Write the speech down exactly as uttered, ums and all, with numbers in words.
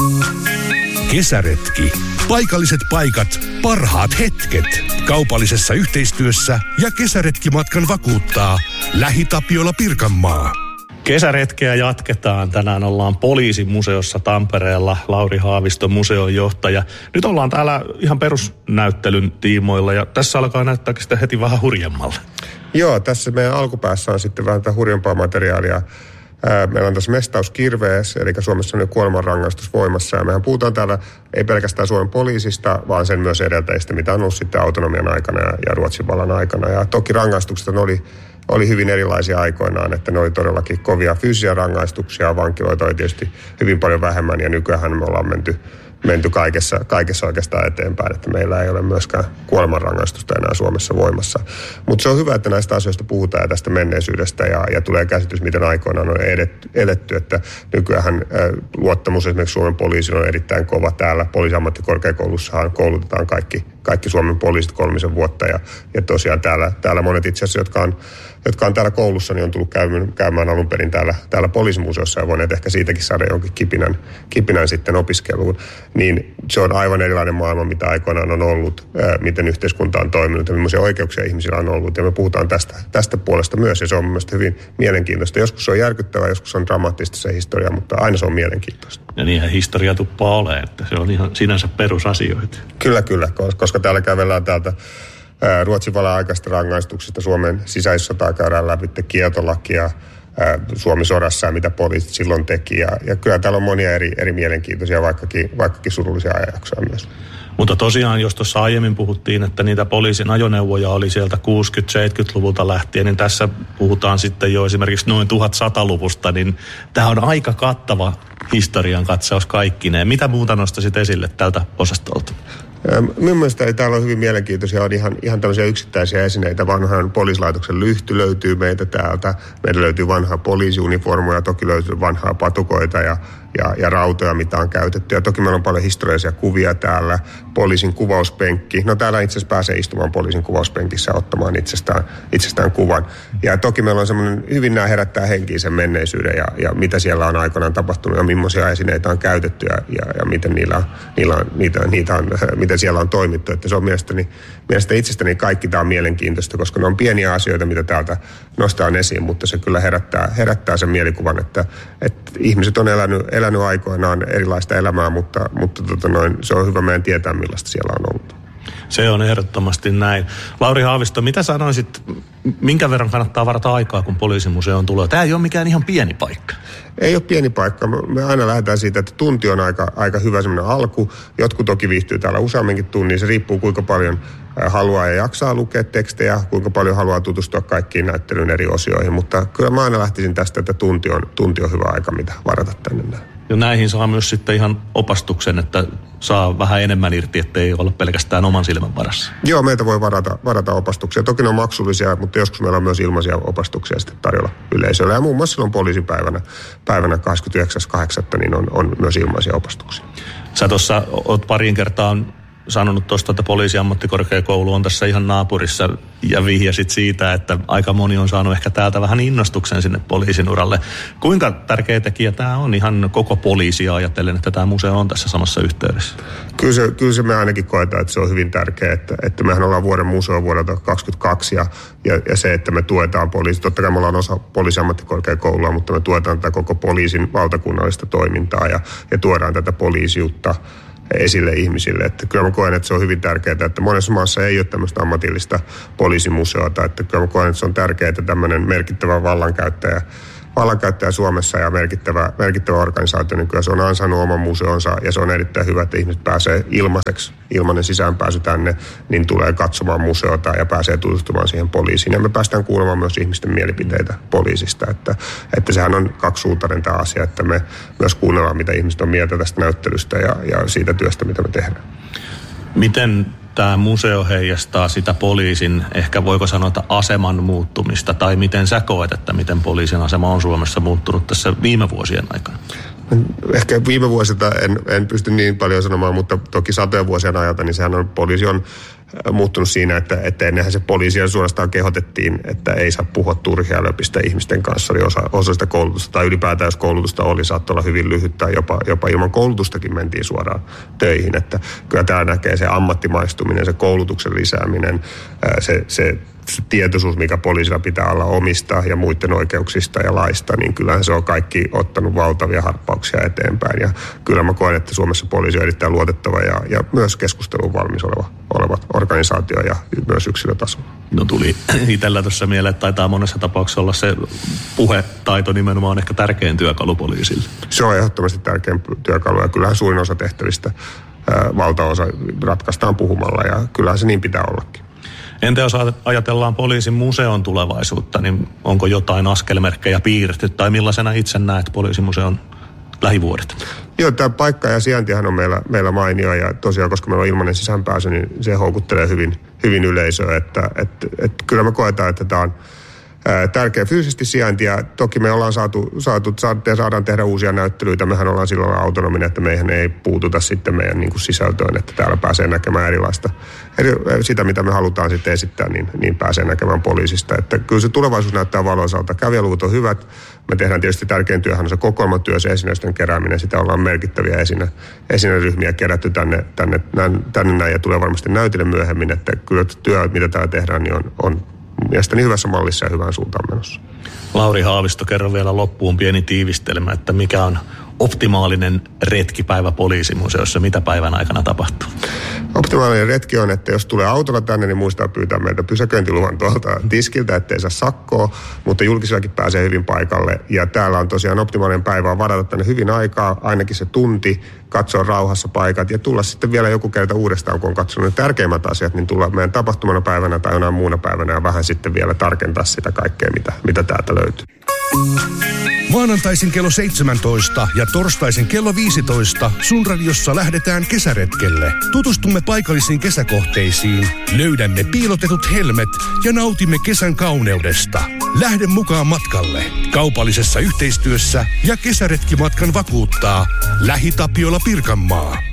Kesäretki. Paikalliset paikat, parhaat hetket. Kaupallisessa yhteistyössä ja kesäretkimatkan vakuuttaa Lähi-Tapiola Pirkanmaa. Kesäretkeä jatketaan. Tänään ollaan Poliisimuseossa Tampereella. Lauri Haavisto, museon johtaja. Nyt ollaan täällä ihan perusnäyttelyn tiimoilla ja tässä alkaa näyttää sitten heti vähän hurjemmalle. Joo, tässä meidän alkupäässä on sitten vähän tätä hurjempaa materiaalia. Meillä on tässä mestauskirvees, eli Suomessa on jo kuolemanrangaistus voimassa. Ja mehän puhutaan täällä ei pelkästään Suomen poliisista, vaan sen myös edeltäjistä, mitä on ollut sitten autonomian aikana ja, ja Ruotsin vallan aikana. Ja toki rangaistukset oli, oli hyvin erilaisia aikoinaan, että ne oli todellakin kovia fyysisiä rangaistuksia. Vankiloita oli tietysti hyvin paljon vähemmän ja nykyään me ollaan menty, menty kaikessa, kaikessa oikeastaan eteenpäin, että meillä ei ole myöskään kuolemanrangaistusta enää Suomessa voimassa. Mutta se on hyvä, että näistä asioista puhutaan ja tästä menneisyydestä ja, ja tulee käsitys, miten aikoinaan on edetty, edetty että nykyään äh, luottamus esimerkiksi Suomen poliisin on erittäin kova täällä. Poliisiammattikorkeakoulussahan koulutetaan kaikki, kaikki Suomen poliisit kolmisen vuotta ja, ja tosiaan täällä, täällä monet itse asiassa, jotka on jotka on täällä koulussa, niin on tullut käymään, käymään alun perin täällä, täällä Poliisimuseossa ja voineet ehkä siitäkin saada jonkin kipinän, kipinän sitten opiskeluun. Niin se on aivan erilainen maailma, mitä aikoinaan on ollut, ää, miten yhteiskunta on toiminut ja millaisia oikeuksia ihmisillä on ollut. Ja me puhutaan tästä, tästä puolesta myös ja se on mielestäni hyvin mielenkiintoista. Joskus se on järkyttävää, joskus on dramaattista se historia, mutta aina se on mielenkiintoista. Ja niinhän historia tuppaa olemaan, että se on ihan sinänsä perusasioita. Kyllä, kyllä, koska täällä kävellään täältä Ruotsin vallan aikaisesta rangaistuksesta Suomen sisäissotaa käydään läpi kieltolakia Suomi-sodassa ja mitä poliisit silloin teki. Ja, ja kyllä täällä on monia eri, eri mielenkiintoisia, vaikkakin, vaikkakin surullisia ajanjaksoja myös. Mutta tosiaan, jos tuossa aiemmin puhuttiin, että niitä poliisin ajoneuvoja oli sieltä kuusikymmentä-seitsemänkymmentäluvulta lähtien, niin tässä puhutaan sitten jo esimerkiksi noin tuhatsataa-luvusta, niin tämä on aika kattava historian katsaus kaikkineen. Mitä muuta nostaisit esille tältä osastolta? Minun mielestä täällä on hyvin mielenkiintoisia, on ihan, ihan tällaisia yksittäisiä esineitä. Vanhan poliisilaitoksen lyhty löytyy meitä täältä. Meillä löytyy vanhaa poliisiuniformuja, toki löytyy vanhaa patukoita ja, ja, ja rautoja, mitä on käytetty. Ja toki meillä on paljon historiallisia kuvia täällä. Poliisin kuvauspenkki. No täällä itse asiassa pääsee istumaan poliisin kuvauspenkissä ottamaan itsestään, itsestään kuvan. Ja toki meillä on semmoinen, hyvin nämä herättää henkiin sen menneisyyden ja, ja mitä siellä on aikoinaan tapahtunut ja millaisia esineitä on käytetty ja, ja, ja miten niillä, niillä on, niitä, niitä on, miten siellä on toimittu. Että se on mielestäni, mielestäni itsestäni kaikki tämä on mielenkiintoista, koska ne on pieniä asioita, mitä täältä nostaa esiin, mutta se kyllä herättää, herättää sen mielikuvan, että, että ihmiset on elänyt, elänyt aikoinaan erilaista elämää, mutta, mutta tota noin, se on hyvä meidän tietää, millaista siellä on ollut. Se on ehdottomasti näin. Lauri Haavisto, mitä sanoisit, minkä verran kannattaa varata aikaa, kun Poliisimuseoon tulee? Tämä ei ole mikään ihan pieni paikka. Ei ole pieni paikka. Me aina lähdetään siitä, että tunti on aika, aika hyvä semmoinen alku. Jotkut toki viihtyy täällä useamminkin tunnin. Se riippuu, kuinka paljon haluaa ja jaksaa lukea tekstejä, kuinka paljon haluaa tutustua kaikkiin näyttelyn eri osioihin. Mutta kyllä mä aina lähtisin tästä, että tunti on, tunti on hyvä aika, mitä varata tänne näin. Ja näihin saa myös sitten ihan opastuksen, että saa vähän enemmän irti, ettei olla pelkästään oman silmän varassa. Joo, meitä voi varata, varata opastuksia. Toki ne on maksullisia, mutta joskus meillä on myös ilmaisia opastuksia sitten tarjolla yleisölle. Ja muun muassa silloin poliisipäivänä, päivänä kahdeskymmenesyhdeksäs kahdeksatta niin on, on myös ilmaisia opastuksia. Sä tuossa oot parin kertaan sanonut tuosta, että poliisiammattikorkeakoulu on tässä ihan naapurissa ja vihjasit siitä, että aika moni on saanut ehkä täältä vähän innostuksen sinne poliisin uralle. Kuinka tärkeä tekijä tämä on ihan koko poliisia ajatellen, että tämä museo on tässä samassa yhteydessä? Kyllä se, kyllä se me ainakin koetaan, että se on hyvin tärkeää, että, että mehän ollaan vuoden museo vuodelta kaksikymmentäkaksi ja, ja, ja se, että me tuetaan poliisia. Totta kai me ollaan osa poliisiammattikorkeakoulua, mutta me tuetaan tätä koko poliisin valtakunnallista toimintaa ja, ja tuodaan tätä poliisiutta esille ihmisille. Että kyllä mä koen, että se on hyvin tärkeää, että monessa maassa ei ole tämmöistä ammatillista poliisimuseota. Että kyllä mä koen, että se on tärkeää, että tämmöinen merkittävä vallankäyttäjä, vallankäyttäjä Suomessa ja merkittävä, merkittävä organisaatio, niin kyllä se on ansainnut oman museonsa ja se on erittäin hyvä, että ihmiset pääsee ilmaiseksi, ilmainen sisäänpääsy tänne, niin tulee katsomaan museota ja pääsee tutustumaan siihen poliisiin. Ja me päästään kuulemaan myös ihmisten mielipiteitä poliisista, että, että sehän on kaksisuuntainen tämä asia, että me myös kuunnellaan, mitä ihmiset on mieltä tästä näyttelystä ja, ja siitä työstä, mitä me tehdään. Miten tämä museo heijastaa sitä poliisin, ehkä voiko sanoa, että aseman muuttumista, tai miten sä koet, että miten poliisin asema on Suomessa muuttunut tässä viime vuosien aikana? Ehkä viime vuosilta en, en pysty niin paljon sanomaan, mutta toki satojen vuosien ajalta, niin sehän on, poliisi on muuttunut siinä, että, että ennenhän se poliisia suorastaan kehotettiin, että ei saa puhua turhia löpistä ihmisten kanssa. Oli osa, osa sitä koulutusta, tai ylipäätään jos koulutusta oli, saattoi olla hyvin lyhyt, tai jopa, jopa ilman koulutustakin mentiin suoraan töihin. Että kyllä tämä näkee se ammattimaistuminen, se koulutuksen lisääminen, se, se, se tietoisuus, mikä poliisilla pitää olla omista ja muiden oikeuksista ja laista, niin kyllähän se on kaikki ottanut valtavia harppauksia eteenpäin. Ja kyllä mä koen, että Suomessa poliisi on erittäin luotettava ja, ja myös keskusteluun valmis oleva, oleva organisaatio ja myös yksilötasolla. No tuli itsellä tuossa mieleen, että taitaa monessa tapauksessa olla se puhetaito nimenomaan ehkä tärkein työkalu poliisille. Se on ehdottomasti tärkein työkalu ja kyllähän suurin osa tehtävistä, ää, valtaosa ratkaistaan puhumalla ja kyllähän se niin pitää ollakin. Entä jos ajatellaan poliisin museon tulevaisuutta, niin onko jotain askelmerkkejä piirretty tai millaisena itse näet poliisimuseon lähivuodet? Joo, tämä paikka ja sijaintihan on meillä, meillä mainio ja tosiaan, koska meillä on ilmainen sisäänpääsy, niin se houkuttelee hyvin, hyvin yleisöä. Että, että, että kyllä me koetaan, että tämä on ää, tärkeä fyysisesti sijainti ja toki me ollaan saatu, saatu saadaan tehdä uusia näyttelyitä. Mehän ollaan silloin autonominen, että meihin ei puututa sitten meidän niin kuin sisältöön, että täällä pääsee näkemään erilaista. Eri, sitä, mitä me halutaan sitten esittää, niin, niin pääsee näkemään poliisista. Että kyllä se tulevaisuus näyttää valoisalta. Kävijäluvut on hyvät. Me tehdään tietysti tärkein työhän on se kokoelmatyö, se esineistön kerääminen. Sitä ollaan merkittäviä esine, esineryhmiä kerätty tänne, tänne, tänne näin ja tulee varmasti näytille myöhemmin. Että kyllä työ, mitä täällä tehdään, niin on, on mielestäni hyvässä mallissa ja hyvään suuntaan menossa. Lauri Haavisto, kerro vielä loppuun pieni tiivistelmä, että mikä on optimaalinen retkipäivä poliisimuseossa, mitä päivän aikana tapahtuu? Optimaalinen retki on, että jos tulee autolla tänne, niin muistaa pyytää meiltä pysäköintiluvan tuolta tiskiltä, ettei saa sakkoa, mutta julkisillakin pääsee hyvin paikalle. Ja täällä on tosiaan optimaalinen päivä on varata tänne hyvin aikaa, ainakin se tunti, katsoa rauhassa paikat ja tulla sitten vielä joku kerta uudestaan, kun on katsonut ne tärkeimmät asiat, niin tulla meidän tapahtumana päivänä tai jonain muuna päivänä ja vähän sitten vielä tarkentaa sitä kaikkea, mitä, mitä täältä löytyy. Maanantaisin kello seitsemäntoista ja torstaisin kello viisitoista Sun radiossa lähdetään kesäretkelle. Tutustumme paikallisiin kesäkohteisiin, löydämme piilotetut helmet ja nautimme kesän kauneudesta. Lähde mukaan matkalle. Kaupallisessa yhteistyössä ja kesäretkimatkan vakuuttaa LähiTapiola Pirkanmaa.